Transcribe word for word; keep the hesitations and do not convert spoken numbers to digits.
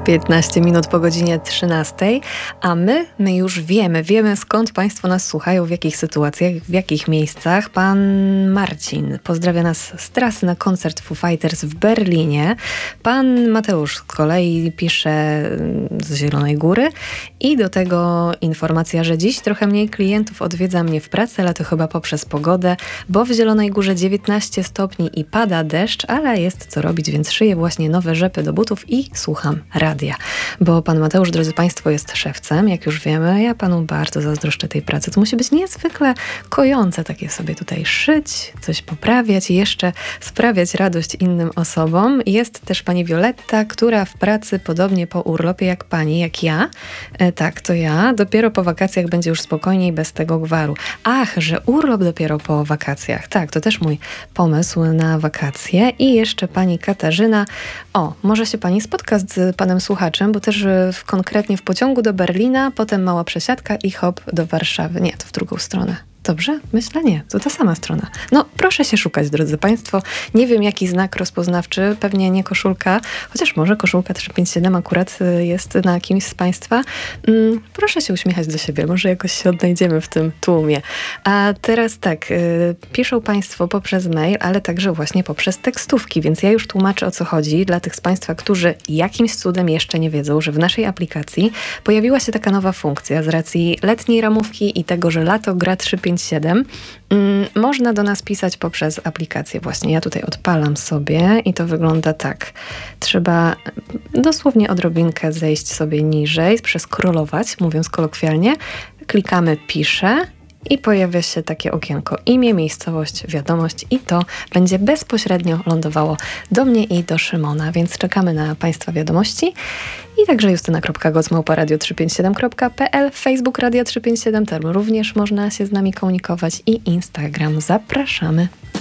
piętnaście minut po godzinie trzynastej, a my, my już wiemy, wiemy skąd Państwo nas słuchają, w jakich sytuacjach, w jakich miejscach. Pan Marcin pozdrawia nas z trasy na koncert Foo Fighters w Berlinie. Pan Mateusz z kolei pisze z Zielonej Góry i do tego informacja, że dziś trochę mniej klientów odwiedza mnie w pracy, ale to chyba poprzez pogodę, bo w Zielonej Górze dziewiętnaście stopni i pada deszcz, ale jest co robić, więc szyję właśnie nowe rzepy do butów i słucham radia. Bo pan Mateusz, drodzy Państwo, jest szewcem, jak już wiemy. Ja panu bardzo zazdroszczę tej pracy. To musi być niezwykle kojące takie sobie tutaj szyć, coś poprawiać i jeszcze sprawiać radość innym osobom. Jest też pani Wioletta, która w pracy podobnie po urlopie jak pani, jak ja. E, tak, to ja. Dopiero po wakacjach będzie już spokojniej, bez tego gwaru. Ach, że urlop dopiero po wakacjach. Tak, to też mój pomysł na wakacje. I jeszcze pani Katarzyna. O, może się pani spotka z panem słuchaczem, bo też w, konkretnie w pociągu do Berlina, potem mała przesiadka i hop do Warszawy. Nie, to w drugą stronę. Dobrze? Myślę nie. To ta sama strona. No, proszę się szukać, drodzy Państwo. Nie wiem, jaki znak rozpoznawczy. Pewnie nie koszulka, chociaż może koszulka trzysta pięćdziesiąt siedem akurat jest na kimś z Państwa. Mm, proszę się uśmiechać do siebie. Może jakoś się odnajdziemy w tym tłumie. A teraz tak, y, piszą Państwo poprzez mail, ale także właśnie poprzez tekstówki, więc ja już tłumaczę, o co chodzi dla tych z Państwa, którzy jakimś cudem jeszcze nie wiedzą, że w naszej aplikacji pojawiła się taka nowa funkcja z racji letniej ramówki i tego, że lato gra trzysta pięćdziesiąt siedem. Mm, można do nas pisać poprzez aplikację. Właśnie ja tutaj odpalam sobie i to wygląda tak. Trzeba dosłownie odrobinkę zejść sobie niżej, przeskrolować, mówiąc kolokwialnie. Klikamy piszę i pojawia się takie okienko imię, miejscowość, wiadomość i to będzie bezpośrednio lądowało do mnie i do Szymona, więc czekamy na Państwa wiadomości. I także justyna kropka goc małpa radio trzysta pięćdziesiąt siedem kropka p l, Facebook Radia trzysta pięćdziesiąt siedem, tam również można się z nami komunikować i Instagram. Zapraszamy.